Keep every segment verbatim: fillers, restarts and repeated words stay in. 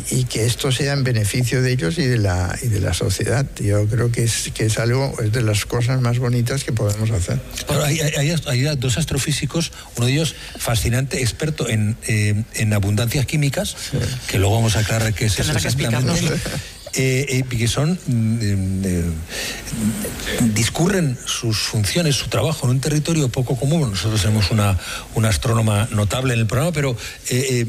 y que esto sea en beneficio de ellos y de la y de la sociedad. Yo creo que es que es algo, es de las cosas más bonitas que podemos hacer. Pero hay, hay, hay dos astrofísicos, uno de ellos fascinante, experto en, eh, en abundancias químicas, sí. que luego vamos a aclarar qué es eso exactamente. Eh, eh, que son eh, eh, discurren sus funciones, su trabajo en un territorio poco común. Nosotros tenemos una, una astrónoma notable en el programa, pero eh, eh,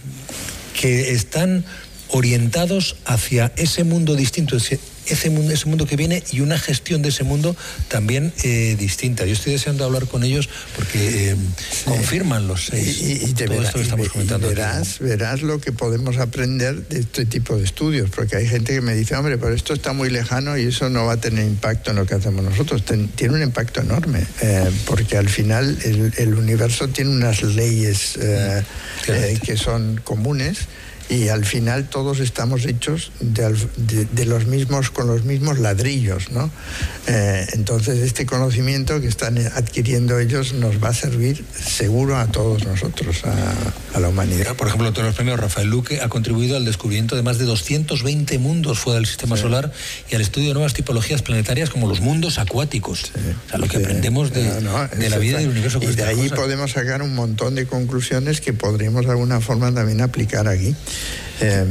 que están orientados hacia ese mundo distinto, ese, ese, mundo, ese mundo que viene, y una gestión de ese mundo también eh, distinta. Yo estoy deseando hablar con ellos porque eh, sí. confirman los seis y, y te todo verá, esto que estamos y, comentando. Y verás, verás lo que podemos aprender de este tipo de estudios, porque hay gente que me dice, hombre, pero esto está muy lejano y eso no va a tener impacto en lo que hacemos nosotros. Ten, tiene un impacto enorme, eh, porque al final el, el universo tiene unas leyes eh, eh, que son comunes, y al final todos estamos hechos de, de, de los mismos, con los mismos ladrillos, ¿no? Eh, entonces este conocimiento que están adquiriendo ellos nos va a servir seguro a todos nosotros, a, a la humanidad. Por ejemplo, todos los premios Rafael Luque ha contribuido al descubrimiento de más de doscientos veinte mundos fuera del sistema sí. solar y al estudio de nuevas tipologías planetarias como los mundos acuáticos. Sí. O sea, lo que sí. aprendemos de, no, no, de la vida y del universo. Y de ahí cosas. podemos sacar un montón de conclusiones que podríamos de alguna forma también aplicar aquí. Eh,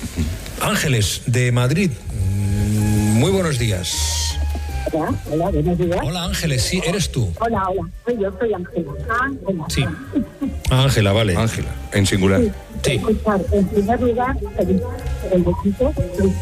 Ángeles, de Madrid, muy buenos días. Hola, hola, buenos días. Hola, Ángeles, sí, eres tú. Hola, hola, soy yo, soy Ángela. Ángela. Sí. Ángela, vale. Ángela, en singular. Sí. Sí. Escuchar, en primer lugar, el, el equipo,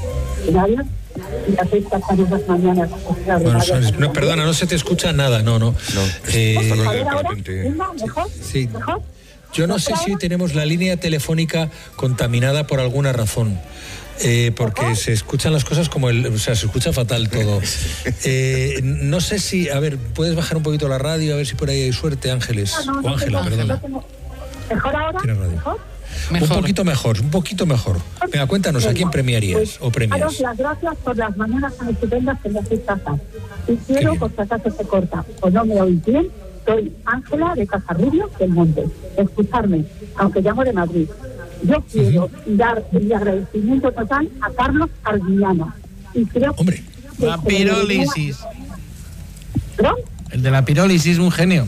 el y las estas las mañanas. Bueno, no, perdona, no se te escucha nada, no, no. No. Eh, a ver, ahora, ¿mejor? Sí. ¿Mejor? Yo no sé si tenemos la línea telefónica contaminada por alguna razón. Eh, porque se escuchan las cosas como el... O sea, se escucha fatal todo. Eh, no sé si... A ver, ¿puedes bajar un poquito la radio? A ver si por ahí hay suerte, Ángeles. No, no, o Ángela, no, perdona. no tengo... ¿Mejor ahora? ¿Mejor? Mejor. Un poquito mejor, un poquito mejor. Venga, cuéntanos, ¿a quién premiarías pues, o premias? Daros las gracias por las mañanas tan estupendas que me hacéis pasar. Y quiero, por si acaso se corta o no me oís bien, soy Ángela de Casarrubio del Monte. Escucharme, aunque llamo de Madrid. Yo quiero uh-huh. dar mi agradecimiento total a Carlos Arguiñano. Y creo Hombre, que la pirólisis. ¿Perdón? El de la pirólisis, un genio.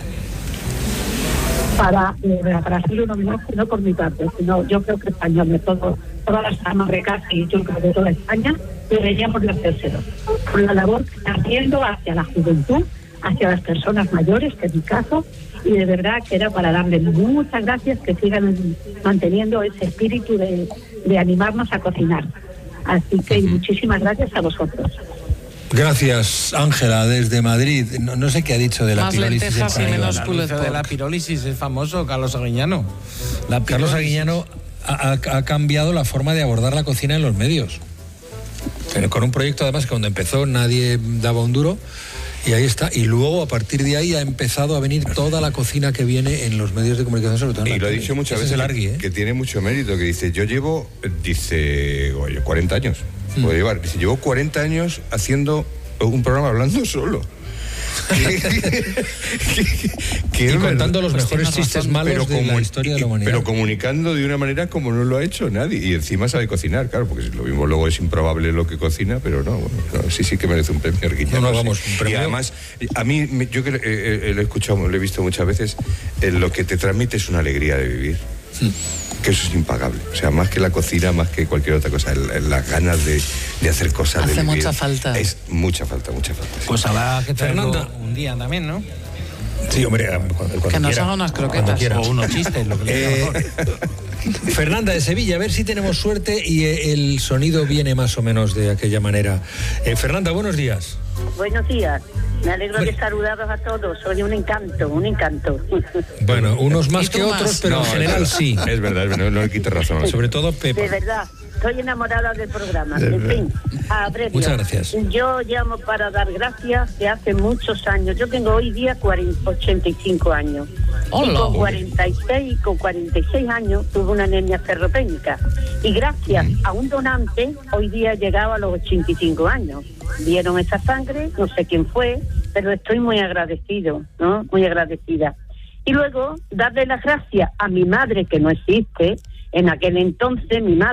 Para, eh, para hacer un homenaje, no por mi parte, sino yo creo que español, de todo, todas las amas de casa y yo creo de toda España, deberíamos de hacérselo. Por la labor que está haciendo hacia la juventud, hacia las personas mayores, que es mi caso, y de verdad que era para darle muchas gracias, que sigan manteniendo ese espíritu de, de animarnos a cocinar. Así que uh-huh. muchísimas gracias a vosotros. Gracias, Ángela, desde Madrid. No, no sé qué ha dicho de la Más pirólisis. Lentejas y menos de la pirólisis, es famoso, Carlos Arguiñano. La Carlos Arguiñano ha, ha cambiado la forma de abordar la cocina en los medios. Pero con un proyecto, además, que cuando empezó nadie daba un duro. Y ahí está. Y luego, a partir de ahí, ha empezado a venir toda la cocina que viene en los medios de comunicación, sobre todo en y lo ha dicho muchas veces, Argui, ¿eh? que tiene mucho mérito, que dice, yo llevo, dice, oye, cuarenta años. Mm. Puedo llevar, dice, llevo cuarenta años haciendo un programa hablando solo. y contando los mejores chistes malos de la historia de la humanidad. Pero comunicando de una manera como no lo ha hecho nadie. Y encima sabe cocinar, claro, porque lo mismo luego es improbable lo que cocina, pero no, bueno, no sí, sí que merece un premio Arguiñano. No, no, vamos, un premio. Y además, a mí, yo que eh, lo he escuchado, lo he visto muchas veces, eh, lo que te transmite es una alegría de vivir. Sí. Que eso es impagable, o sea, más que la cocina, más que cualquier otra cosa, el, el, las ganas de, de hacer cosas. Hace de vivir, mucha falta. Es mucha falta, mucha falta. Sí. Pues habrá que traerlo Fernanda un día también, ¿no? Sí, hombre, cuando, cuando que nos quiera, haga unas croquetas o unos chistes, lo que le eh, Fernanda de Sevilla, a ver si tenemos suerte y eh, el sonido viene más o menos de aquella manera. Eh, Fernanda, buenos días. Buenos días. Me alegro bueno. de saludaros a todos. Soy un encanto, un encanto. Bueno, unos más que otros, más? pero no, en general es sí. Es verdad, no, no le quites razón. Sobre todo Pepa. De verdad, estoy enamorada del programa. De en fin, a breve. Muchas gracias. Yo llamo para dar gracias de hace muchos años. Yo tengo hoy día cuarenta, ochenta y cinco años. Hola. Y con cuarenta y seis, con cuarenta y seis años tuve una anemia ferropénica. Y gracias mm. a un donante, hoy día he llegado a los ochenta y cinco años. Vieron esa sangre, no sé quién fue, pero estoy muy agradecido, ¿no? Muy agradecida. Y luego, darle las gracias a mi madre, que no existe. En aquel entonces, mi madre